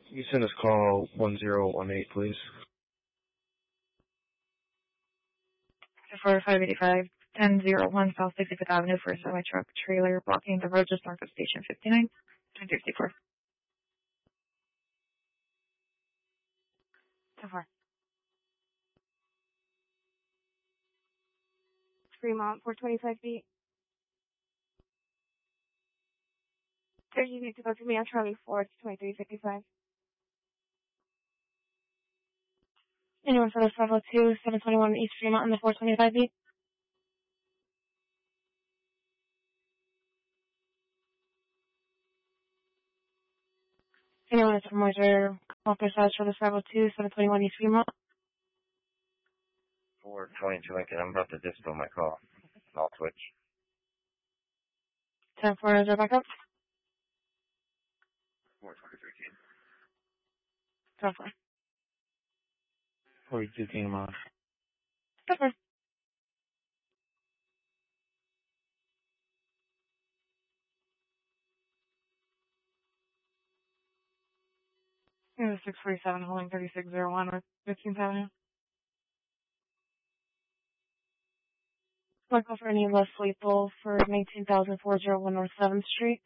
You send us call 1018, please. For 585, 1001 South 65th Avenue for a semi-truck trailer blocking the road just north of Station 59, 1054. So far. Fremont, 425 feet. Sir, you need to go to me on Charlie 4, it's 2355. Anyone for the 502, 721 East Fremont on the 425 feet? Anyone from Moisure, officer for the 502, 721 East Fremont? 422 Lincoln, I'm about to dispo my call. I'll switch. 10-4, is there backup? 423 King. 10-4. 42 King Mile. 10-4. It was 647 holding 3601 with 15th Avenue. Michael for any less lethal for 19,401 North 7th Street.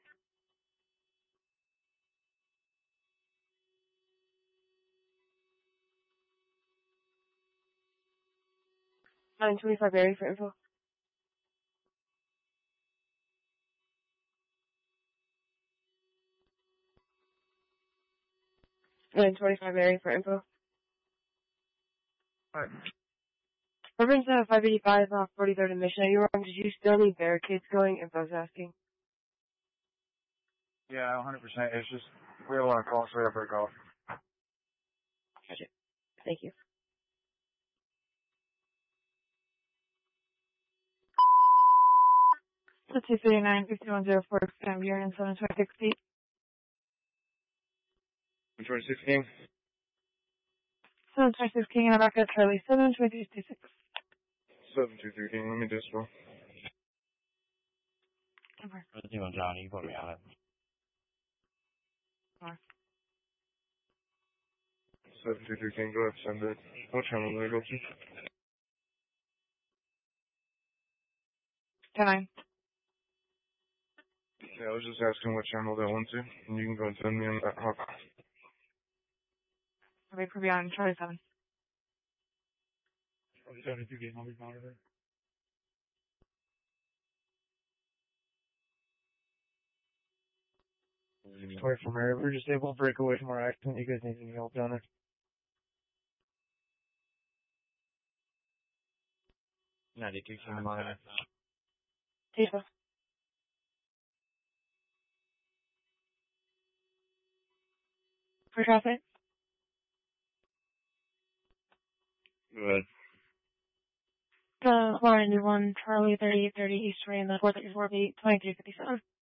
$925 Barry for info. $925 Barry for info. Alright. Reference 585 off 43rd and Mission. Are you wrong? Did you still need barricades going? Info's asking. Yeah, 100%. It's just, we have a lot of calls, so we have to break off. Gotcha. Thank you. So 239, 5104, expand Union 726 feet. 126 King? 726 King and Rebecca, Charlie 72326. 723 King, let me dispo. Over. What are you doing, Johnny? You put me on it. North. 723 King, go ahead, send it. What channel do I go to? 10-9. Yeah, I was just asking what channel that went to, and you can go and send me on that. I'll wait for beyond Charlie 7. 72 King, I'll be monitoring. Sorry for Mary, we're just able to break away from our accident. You guys need any help down there? 92 King Mile. Tifa. For traffic. Go ahead. 491 Charlie 3830 East Rain, the 434 feet, 2357.